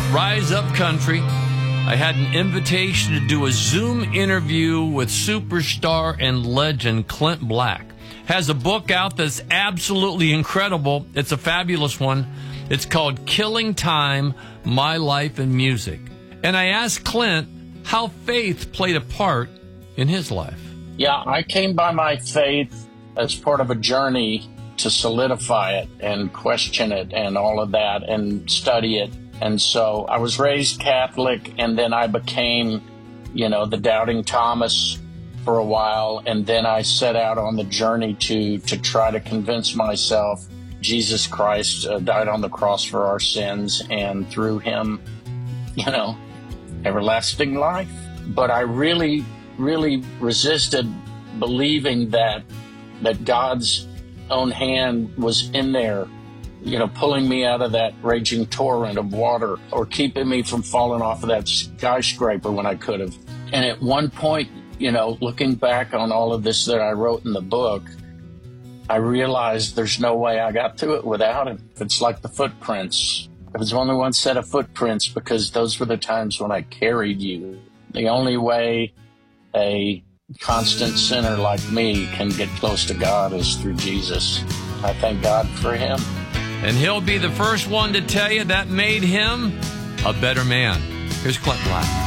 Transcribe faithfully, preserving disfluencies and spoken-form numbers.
Rise Up Country. I had an invitation to do a Zoom interview with superstar and legend Clint Black. Has a book out that's absolutely incredible. It's a fabulous one. It's called Killing Time, My Life in Music. And I asked Clint how faith played a part in his life. Yeah, I came by my faith as part of a journey to solidify it and question it and all of that and study it. And so I was raised Catholic, and then I became, you know, the doubting Thomas for a while. And then I set out on the journey to to try to convince myself Jesus Christ uh, died on the cross for our sins, and through him, you know, everlasting life. But I really, really resisted believing that that God's own hand was in there, you know, pulling me out of that raging torrent of water or keeping me from falling off of that skyscraper when I could have. And at one point, you know, looking back on all of this that I wrote in the book, I realized there's no way I got through it without him. It's like the footprints. It was only one set of footprints because those were the times when I carried you. The only way a constant sinner like me can get close to God is through Jesus. I thank God for him. And he'll be the first one to tell you that made him a better man. Here's Clint Black.